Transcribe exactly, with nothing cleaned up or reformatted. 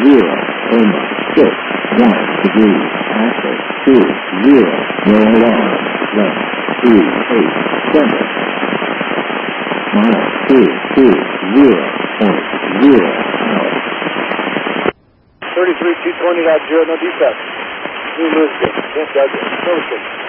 zero, Lima, six, one, degree, access, two, zero, no alarm, left, two, eight, seven, mile, two, two, zero, point, zero, out. thirty-three, two twenty, dot zero, no defect. New Lisbon, yes, Roger, Notice.